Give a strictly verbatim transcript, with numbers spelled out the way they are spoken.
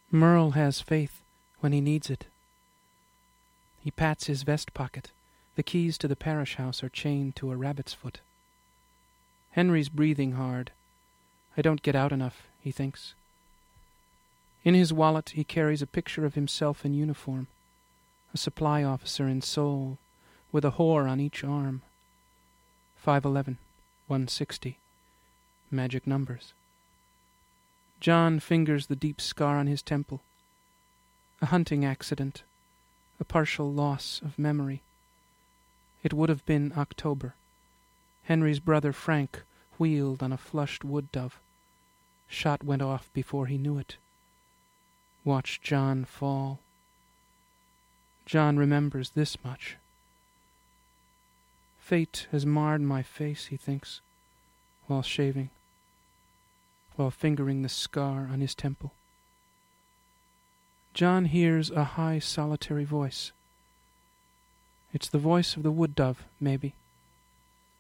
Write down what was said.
Merle has faith when he needs it. He pats his vest pocket. The keys to the parish house are chained to a rabbit's foot. Henry's breathing hard. I don't get out enough, he thinks. In his wallet he carries a picture of himself in uniform, a supply officer in Seoul, with a whore on each arm. five eleven, one sixty. Magic numbers. John fingers the deep scar on his temple. A hunting accident. A partial loss of memory. It would have been October. Henry's brother Frank wheeled on a flushed wood dove. Shot went off before he knew it. Watched John fall. John remembers this much. Fate has marred my face, he thinks, while shaving, while fingering the scar on his temple. John hears a high, solitary voice. It's the voice of the wood dove, maybe.